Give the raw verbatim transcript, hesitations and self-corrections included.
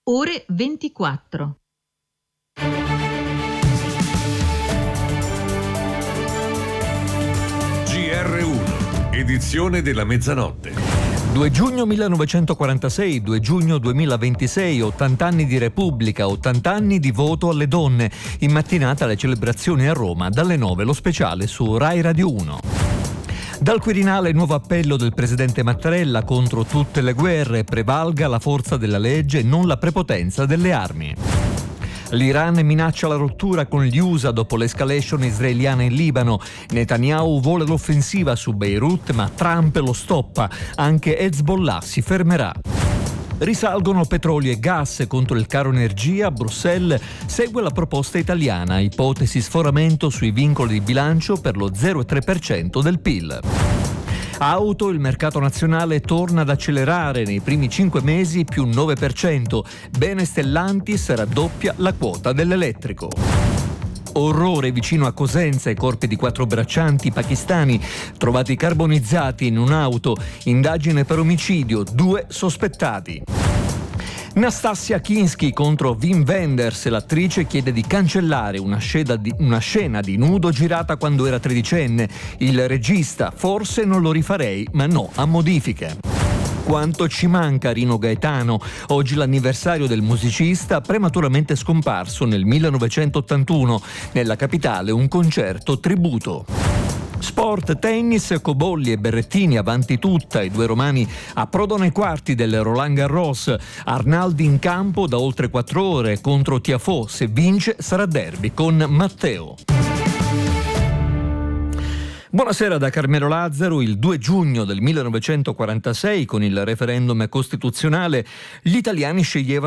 ore ventiquattro. G R uno, edizione della mezzanotte. due giugno millenovecentoquarantasei, due giugno duemilaventisei, ottanta anni di Repubblica, ottanta anni di voto alle donne. In mattinata le celebrazioni a Roma, dalle nove lo speciale su Rai Radio uno. Dal Quirinale nuovo appello del presidente Mattarella: contro tutte le guerre prevalga la forza della legge, non la prepotenza delle armi. L'Iran minaccia la rottura con gli U S A dopo l'escalation israeliana in Libano. Netanyahu vuole l'offensiva su Beirut, ma Trump lo stoppa. Anche Hezbollah si fermerà. Risalgono petrolio e gas contro il caro energia. Bruxelles segue la proposta italiana, ipotesi sforamento sui vincoli di bilancio per lo zero virgola tre per cento del P I L. Auto, il mercato nazionale torna ad accelerare, nei primi cinque mesi più nove per cento. Bene Stellantis raddoppia la quota dell'elettrico. Orrore vicino a Cosenza, i corpi di quattro braccianti pakistani trovati carbonizzati in un'auto. Indagine per omicidio, due sospettati. Nastassja Kinski contro Wim Wenders, l'attrice chiede di cancellare una scena di, una scena di nudo girata quando era tredicenne. Il regista: forse non lo rifarei, ma no a modifiche. Quanto ci manca Rino Gaetano. Oggi l'anniversario del musicista prematuramente scomparso nel millenovecentottantuno. Nella capitale un concerto tributo. Sport, tennis, Cobolli e Berrettini avanti tutta. I due romani approdano ai quarti del Roland Garros. Arnaldi in campo da oltre quattro ore contro Tiafoe. Se vince sarà derby con Matteo. Buonasera da Carmelo Lazzaro. Il due giugno del millenovecentoquarantasei, con il referendum costituzionale, gli italiani sceglievano